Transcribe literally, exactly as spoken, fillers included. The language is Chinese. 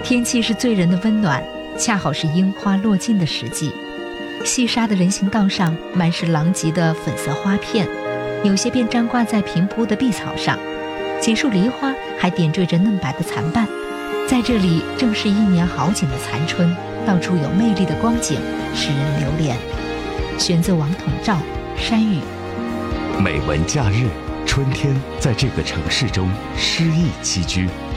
天气是醉人的温暖，恰好是樱花落尽的时机。细沙的人行道上满是狼藉的粉色花片，有些便粘挂在平铺的碧草上，几束梨花还点缀着嫩白的残瓣。在这里正是一年好景的残春，到处有魅力的光景，使人流连。选自王统照山雨。 美文假日，春天在这个城市中诗意栖居。